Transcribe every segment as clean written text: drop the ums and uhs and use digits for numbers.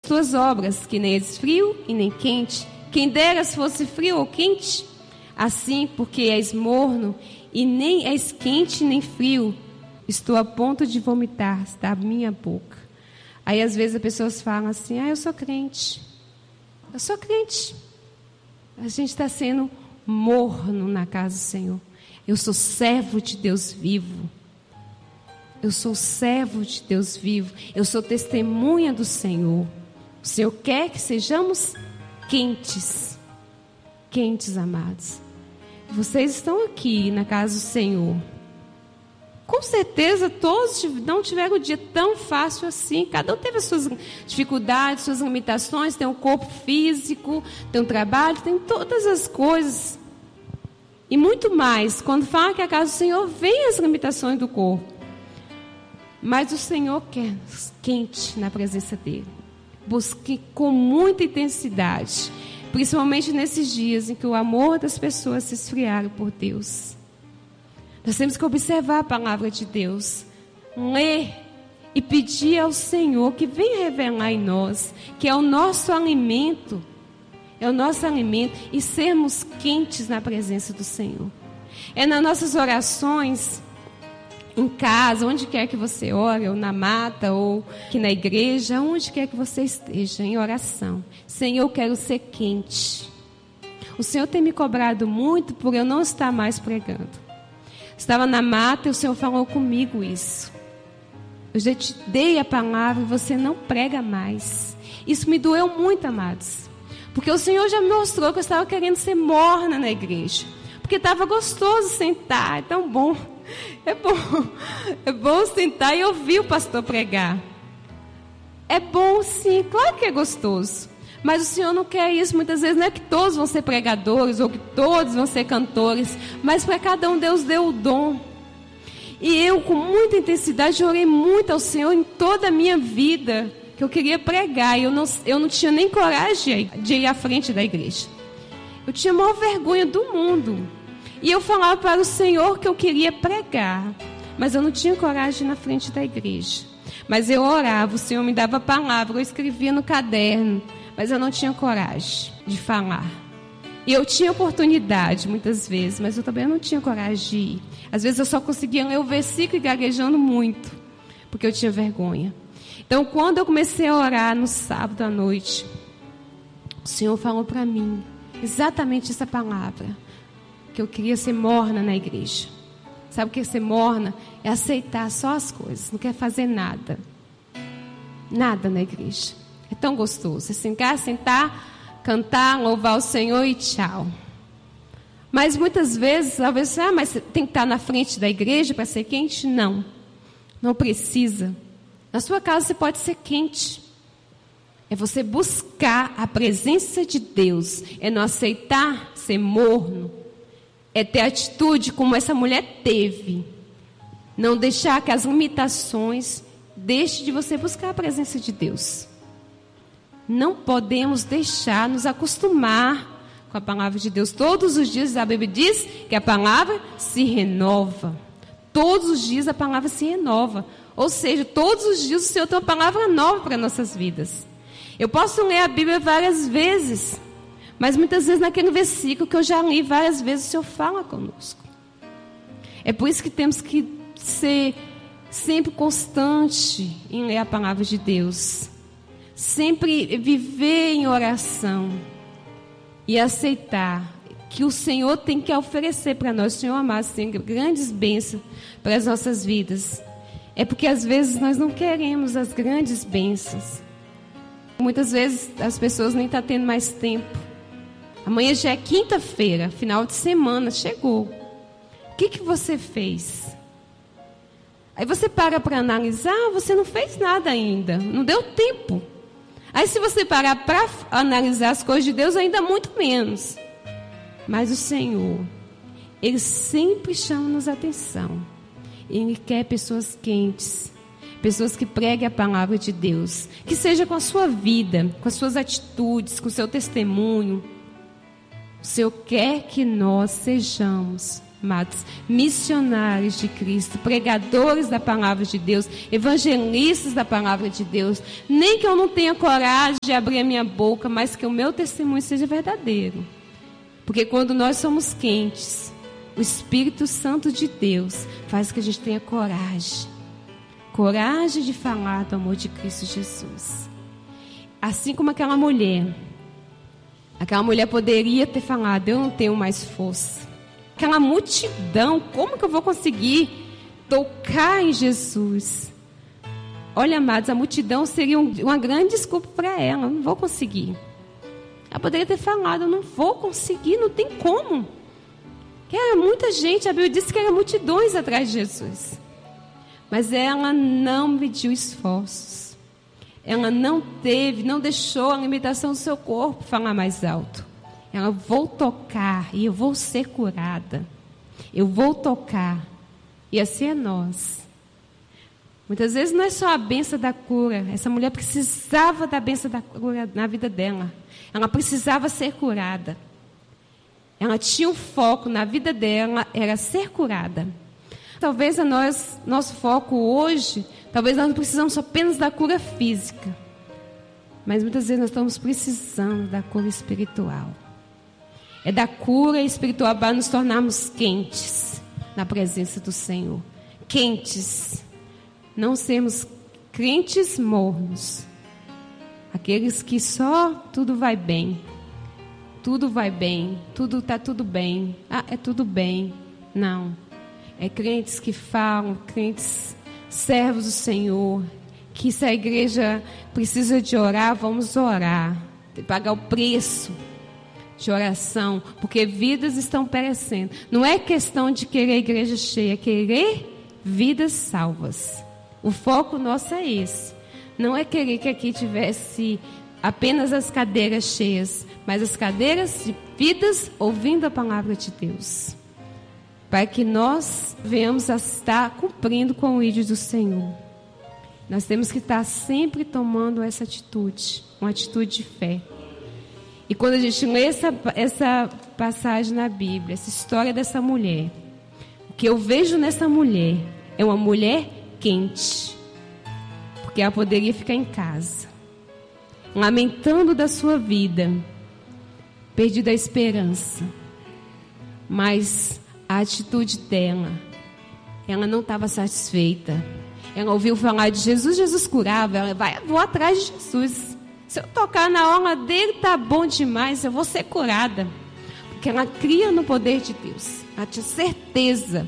tuas obras, que nem és frio e nem quente. Quem deras fosse frio ou quente? Assim, porque és morno e nem és quente nem frio, estou a ponto de vomitar da minha boca. Aí às vezes as pessoas falam assim: eu sou crente. Eu sou crente. A gente está sendo morno na casa do Senhor. Eu sou servo de Deus vivo. Eu sou servo de Deus vivo. Eu sou testemunha do Senhor. O Senhor quer que sejamos quentes. Quentes, amados. Vocês estão aqui na casa do Senhor. Com certeza todos não tiveram um dia tão fácil assim. Cada um teve as suas dificuldades, suas limitações. Tem um corpo físico, tem um trabalho, tem todas as coisas. E muito mais, quando fala que a casa do Senhor vem as limitações do corpo. Mas o Senhor quer quente na presença dEle. Busque com muita intensidade. Principalmente nesses dias em que o amor das pessoas se esfriaram por Deus. Nós temos que observar a palavra de Deus. Ler e pedir ao Senhor que venha revelar em nós. Que é o nosso alimento. É o nosso alimento. E sermos quentes na presença do Senhor. É nas nossas orações, em casa, onde quer que você ore, ou na mata, ou aqui na igreja, onde quer que você esteja, em oração. Senhor, eu quero ser quente. O Senhor tem me cobrado muito por eu não estar mais pregando. Estava na mata e o Senhor falou comigo isso. Eu já te dei a palavra e você não prega mais. Isso me doeu muito, amados. Porque o Senhor já me mostrou que eu estava querendo ser morna na igreja. Porque estava gostoso sentar, é tão bom. É bom sentar e ouvir o pastor pregar. É bom sim, claro que é gostoso. Mas o Senhor não quer isso. Muitas vezes não é que todos vão ser pregadores ou que todos vão ser cantores. Mas para cada um Deus deu o dom. E eu com muita intensidade orei muito ao Senhor em toda a minha vida. Que eu queria pregar e eu não tinha nem coragem de ir à frente da igreja. Eu tinha a maior vergonha do mundo. E eu falava para o Senhor que eu queria pregar, mas eu não tinha coragem de ir na frente da igreja. Mas eu orava, o Senhor me dava a palavra, eu escrevia no caderno, mas eu não tinha coragem de falar. E eu tinha oportunidade muitas vezes, mas eu também não tinha coragem de ir. Às vezes eu só conseguia ler o versículo e gaguejando muito, porque eu tinha vergonha. Então quando eu comecei a orar no sábado à noite, o Senhor falou para mim exatamente essa palavra. Que eu queria ser morna na igreja. Sabe o que é ser morna? É aceitar só as coisas. Não quer fazer nada. Nada na igreja. É tão gostoso. É sentar, cantar, louvar o Senhor e tchau. Mas muitas vezes, talvez, mas você tem que estar na frente da igreja para ser quente? Não. Não precisa. Na sua casa você pode ser quente. É você buscar a presença de Deus. É não aceitar ser morno. É ter atitude como essa mulher teve. Não deixar que as limitações deixem de você buscar a presença de Deus. Não podemos deixar nos acostumar com a palavra de Deus. Todos os dias a Bíblia diz que a palavra se renova. Todos os dias a palavra se renova. Ou seja, todos os dias o Senhor tem uma palavra nova para nossas vidas. Eu posso ler a Bíblia várias vezes. Mas muitas vezes naquele versículo que eu já li várias vezes, o Senhor fala conosco. É por isso que temos que ser sempre constante em ler a palavra de Deus. Sempre viver em oração. E aceitar que o Senhor tem que oferecer para nós. O Senhor amado tem grandes bênçãos para as nossas vidas. É porque às vezes nós não queremos as grandes bênçãos. Muitas vezes as pessoas nem estão tendo mais tempo. Amanhã já é quinta-feira, final de semana, chegou. O que você fez? Aí você para analisar, você não fez nada ainda, não deu tempo. Aí se você parar para analisar as coisas de Deus, ainda muito menos. Mas o Senhor, Ele sempre chama-nos a atenção. Ele quer pessoas quentes, pessoas que preguem a palavra de Deus, que seja com a sua vida, com as suas atitudes, com o seu testemunho. O Senhor quer que nós sejamos amados, missionários de Cristo, pregadores da palavra de Deus, evangelistas da palavra de Deus. Nem que eu não tenha coragem de abrir a minha boca, mas que o meu testemunho seja verdadeiro. Porque quando nós somos quentes, o Espírito Santo de Deus faz que a gente tenha coragem de falar do amor de Cristo Jesus. Assim como aquela mulher poderia ter falado: eu não tenho mais força. Aquela multidão, como que eu vou conseguir tocar em Jesus? Olha, amados, a multidão seria uma grande desculpa para ela. Eu não vou conseguir. Ela poderia ter falado: eu não vou conseguir, não tem como. Que era muita gente, a Bíblia disse que eram multidões atrás de Jesus. Mas ela não mediu esforços. Ela não deixou a limitação do seu corpo falar mais alto. Ela: vou tocar e eu vou ser curada. Eu vou tocar. E assim é nós. Muitas vezes não é só a bênção da cura. Essa mulher precisava da bênção da cura na vida dela. Ela precisava ser curada. Ela tinha um foco na vida dela, era ser curada. Talvez nosso foco hoje, talvez nós não precisamos apenas da cura física. Mas muitas vezes nós estamos precisando da cura espiritual. É da cura espiritual para nos tornarmos quentes na presença do Senhor. Quentes. Não sermos crentes mornos. Aqueles que só tudo vai bem. Tudo vai bem. Tudo está tudo bem. Ah, é tudo bem. Não. É crentes que falam, crentes servos do Senhor, que se a igreja precisa de orar, vamos orar. Tem que pagar o preço de oração, porque vidas estão perecendo. Não é questão de querer a igreja cheia, é querer vidas salvas. O foco nosso é esse. Não é querer que aqui tivesse apenas as cadeiras cheias, mas as cadeiras de vidas ouvindo a palavra de Deus. Para que nós venhamos a estar cumprindo com o ídolo do Senhor. Nós temos que estar sempre tomando essa atitude, uma atitude de fé. E quando a gente lê essa passagem na Bíblia, essa história dessa mulher, o que eu vejo nessa mulher é uma mulher quente. Porque ela poderia ficar em casa, lamentando da sua vida, perdida a esperança. Mas a atitude dela, ela não estava satisfeita. Ela ouviu falar de Jesus, Jesus curava. Ela vou atrás de Jesus. Se eu tocar na orla dele, tá bom demais, eu vou ser curada. Porque ela cria no poder de Deus. Ela tinha certeza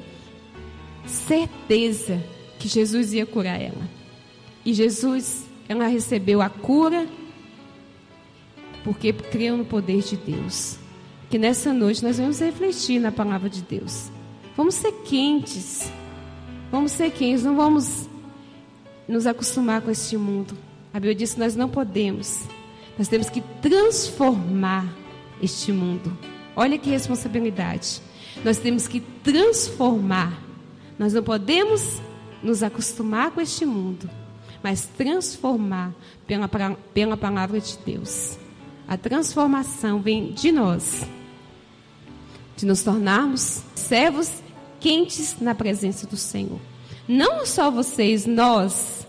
que Jesus ia curar ela. E Jesus, ela recebeu a cura porque creu no poder de Deus. Que nessa noite nós vamos refletir na palavra de Deus. Vamos ser quentes. Não vamos nos acostumar com este mundo. A Bíblia diz que nós não podemos. Nós temos que transformar este mundo. Olha que responsabilidade. Nós temos que transformar. Nós não podemos nos acostumar com este mundo, mas transformar pela palavra de Deus. A transformação vem de nós. De nos tornarmos servos quentes na presença do Senhor. Não só vocês, nós,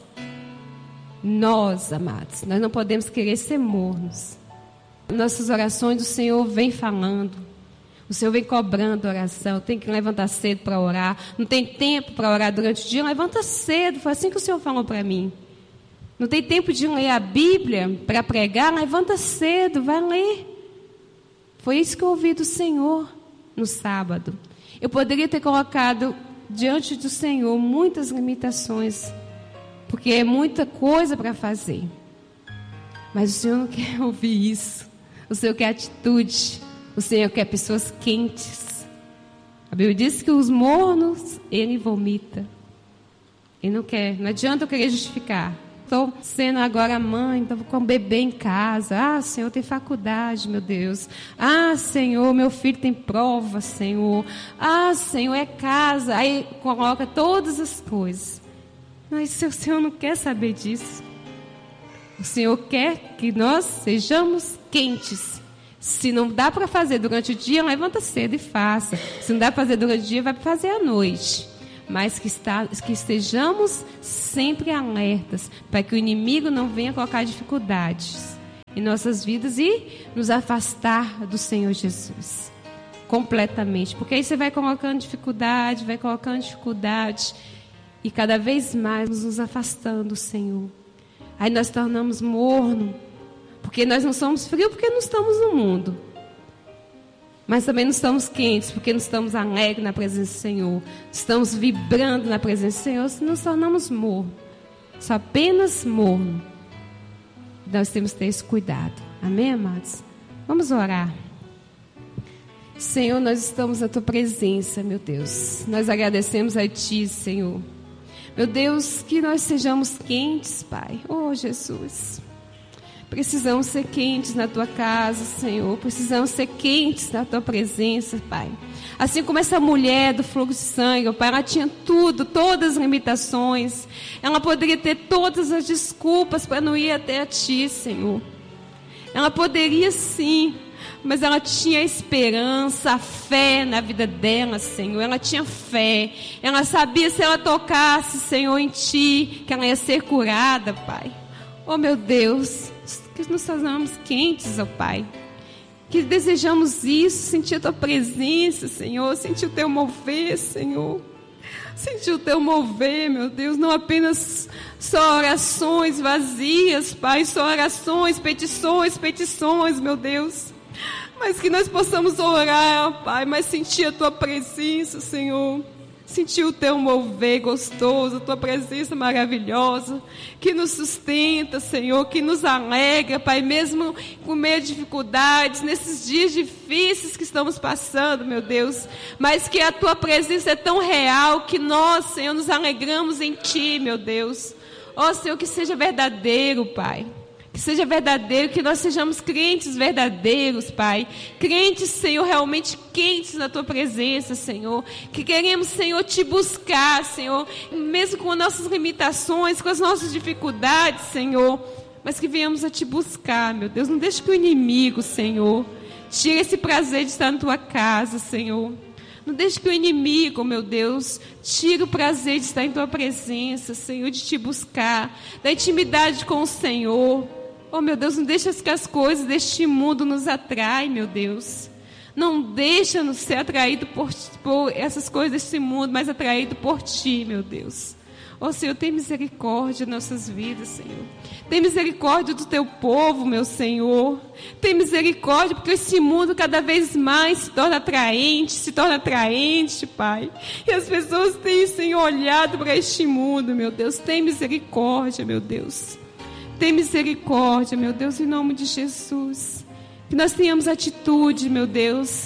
amados, nós não podemos querer ser mornos. Nossas orações o Senhor vem falando. O Senhor vem cobrando oração. Tem que levantar cedo para orar. Não tem tempo para orar durante o dia? Levanta cedo. Foi assim que o Senhor falou para mim. Não tem tempo de ler a Bíblia para pregar? Levanta cedo, vai ler. Foi isso que eu ouvi do Senhor no sábado. Eu poderia ter colocado diante do Senhor muitas limitações, porque é muita coisa para fazer. Mas o Senhor não quer ouvir isso. O Senhor quer atitude. O Senhor quer pessoas quentes. A Bíblia diz que os mornos Ele vomita. Ele não quer. Não adianta eu querer justificar. Estou sendo agora mãe, estou com um bebê em casa. Ah, Senhor, tem faculdade, meu Deus. Ah, Senhor, meu filho tem prova, Senhor. Ah, Senhor, é casa. Aí coloca todas as coisas. Mas o Senhor não quer saber disso. O Senhor quer que nós sejamos quentes. Se não dá para fazer durante o dia, levanta cedo e faça. Se não dá para fazer durante o dia, vai fazer à noite. Mas que estejamos sempre alertas, para que o inimigo não venha colocar dificuldades em nossas vidas e nos afastar do Senhor Jesus completamente. Porque aí você vai colocando dificuldade, e cada vez mais nos afastando do Senhor. Aí nós tornamos morno, porque nós não somos frios, porque não estamos no mundo. Mas também não estamos quentes, porque não estamos alegres na presença do Senhor. Estamos vibrando na presença do Senhor, se nos tornamos morno. Só apenas morno. Nós temos que ter esse cuidado. Amém, amados? Vamos orar. Senhor, nós estamos na Tua presença, meu Deus. Nós agradecemos a Ti, Senhor. Meu Deus, que nós sejamos quentes, Pai. Oh, Jesus. Precisamos ser quentes na Tua casa, Senhor. Precisamos ser quentes na Tua presença, Pai. Assim como essa mulher do fluxo de sangue, Pai, ela tinha tudo, todas as limitações. Ela poderia ter todas as desculpas para não ir até a Ti, Senhor. Ela poderia sim, mas ela tinha a esperança, a fé na vida dela, Senhor. Ela tinha fé. Ela sabia, se ela tocasse, Senhor, em Ti, que ela ia ser curada, Pai. Oh, meu Deus, que nos tornamos quentes, ó Pai. Que desejamos isso, sentir a Tua presença, Senhor. Sentir o Teu mover, Senhor. Sentir o Teu mover, meu Deus. Não apenas só orações vazias, Pai. Só orações, petições, meu Deus. Mas que nós possamos orar, Pai. Mas sentir a Tua presença, Senhor. Sentir o Teu mover gostoso, a Tua presença maravilhosa, que nos sustenta, Senhor, que nos alegra, Pai, mesmo com meio de dificuldades, nesses dias difíceis que estamos passando, meu Deus, mas que a Tua presença é tão real, que nós, Senhor, nos alegramos em Ti, meu Deus. Ó, Senhor, que seja verdadeiro, Pai. Que seja verdadeiro, que nós sejamos crentes verdadeiros, Pai. Crentes, Senhor, realmente quentes na Tua presença, Senhor. Que queremos, Senhor, Te buscar, Senhor. Mesmo com as nossas limitações, com as nossas dificuldades, Senhor. Mas que venhamos a Te buscar, meu Deus. Não deixe que o inimigo, Senhor, tire esse prazer de estar na Tua casa, Senhor. Não deixe que o inimigo, meu Deus, tire o prazer de estar em Tua presença, Senhor, de Te buscar, da intimidade com o Senhor. Oh, meu Deus, não deixa que as coisas deste mundo nos atraem, meu Deus. Não deixa-nos ser atraído por essas coisas deste mundo, mas atraído por Ti, meu Deus. Oh, Senhor, tem misericórdia de nossas vidas, Senhor. Tem misericórdia do Teu povo, meu Senhor. Tem misericórdia, porque esse mundo cada vez mais se torna atraente, Pai. E as pessoas têm, Senhor, olhado para este mundo, meu Deus. Tem misericórdia, meu Deus. Tem misericórdia, meu Deus, em nome de Jesus. Que nós tenhamos atitude, meu Deus.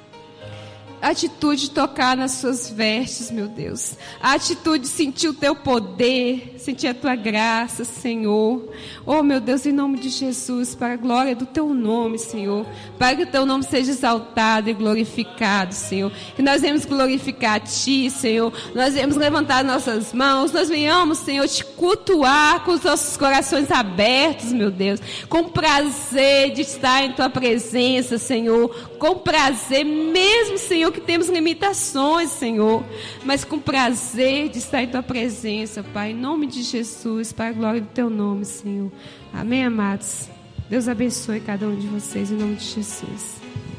A atitude de tocar nas Suas vestes, meu Deus. A atitude de sentir o Teu poder, sentir a Tua graça, Senhor. Oh, meu Deus, em nome de Jesus, para a glória do Teu nome, Senhor. Para que o Teu nome seja exaltado e glorificado, Senhor. Que nós venhamos glorificar a Ti, Senhor. Nós venhamos levantar nossas mãos. Nós venhamos, Senhor, Te cultuar com os nossos corações abertos, meu Deus. Com prazer de estar em Tua presença, Senhor. Com prazer, mesmo, Senhor, que temos limitações, Senhor, mas com prazer de estar em Tua presença, Pai, em nome de Jesus, para a glória do Teu nome, Senhor. Amém, amados? Deus abençoe cada um de vocês, em nome de Jesus.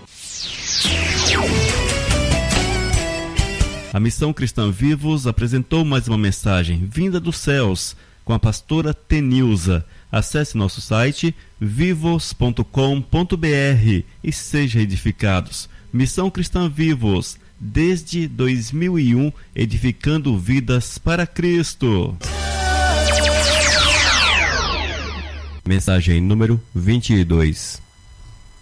A Missão Cristã Vivos apresentou mais uma mensagem vinda dos céus com a pastora Tenilza. Acesse nosso site vivos.com.br e seja edificados. Missão Cristã Vivos, desde 2001, edificando vidas para Cristo. Mensagem número 22.